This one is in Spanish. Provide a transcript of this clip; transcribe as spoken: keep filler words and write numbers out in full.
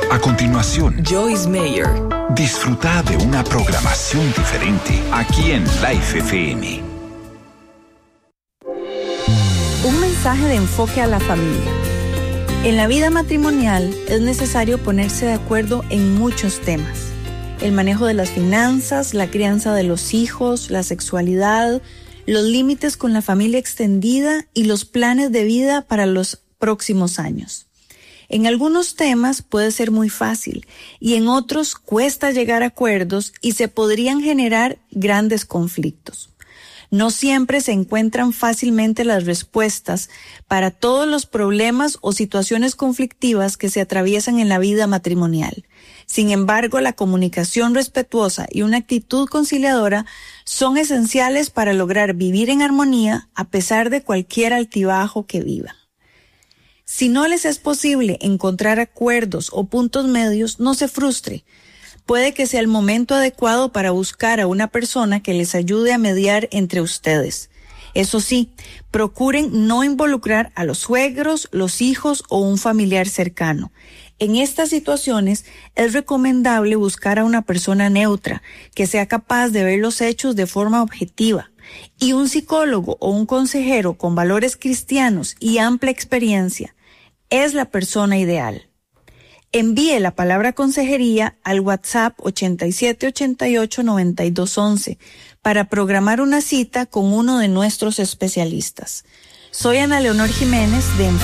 A continuación, Joyce Meyer. Disfruta de una programación diferente aquí en Life F M. Un mensaje de enfoque a la familia. En la vida matrimonial es necesario ponerse de acuerdo en muchos temas. El manejo de las finanzas, la crianza de los hijos, la sexualidad, los límites con la familia extendida y los planes de vida para los próximos años. En algunos temas puede ser muy fácil y en otros cuesta llegar a acuerdos y se podrían generar grandes conflictos. No siempre se encuentran fácilmente las respuestas para todos los problemas o situaciones conflictivas que se atraviesan en la vida matrimonial. Sin embargo, la comunicación respetuosa y una actitud conciliadora son esenciales para lograr vivir en armonía a pesar de cualquier altibajo que vivan. Si no les es posible encontrar acuerdos o puntos medios, no se frustre. Puede que sea el momento adecuado para buscar a una persona que les ayude a mediar entre ustedes. Eso sí, procuren no involucrar a los suegros, los hijos o un familiar cercano. En estas situaciones es recomendable buscar a una persona neutra que sea capaz de ver los hechos de forma objetiva. Y un psicólogo o un consejero con valores cristianos y amplia experiencia es la persona ideal. Envíe la palabra consejería al WhatsApp ochenta y siete ochenta y ocho noventa y dos once para programar una cita con uno de nuestros especialistas. Soy Ana Leonor Jiménez de